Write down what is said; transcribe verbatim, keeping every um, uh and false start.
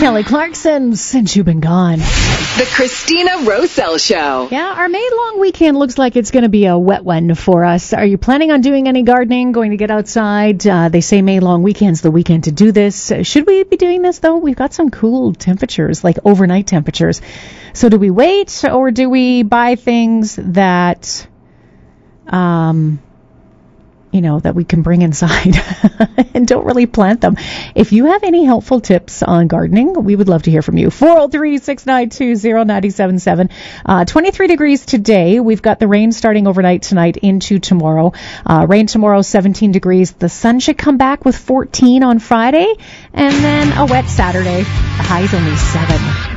Kelly Clarkson, since you've been gone. The Christina Rosell Show. Yeah, our May long weekend looks like it's going to be a wet one for us. Are you planning on doing any gardening, going to get outside? Uh, they say May long weekend's the weekend to do this. Should we be doing this, though? We've got some cool temperatures, like overnight temperatures. So do we wait, or do we buy things that, um, you know, that we can bring inside and don't really plant them? If you have any helpful tips on gardening, we would love to hear from you. four oh three, six nine two, oh nine seven seven. Uh, twenty-three degrees today. We've got the rain starting overnight tonight into tomorrow. Uh, rain tomorrow, seventeen degrees. The sun should come back with fourteen on Friday, and then a wet Saturday. The high's only seven.